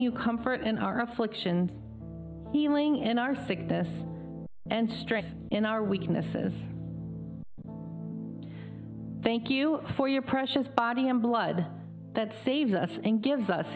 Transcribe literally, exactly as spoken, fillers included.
you comfort in our afflictions, healing in our sickness, and strength in our weaknesses. Thank you for your precious body and blood that saves us and gives us